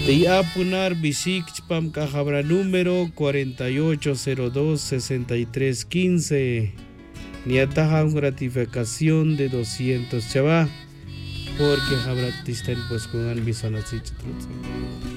Y apunar Bishikchpam Cajabra número 4802-6315. Niataja una gratificación de 200 chava. Porque habrá tisten pues con ambisana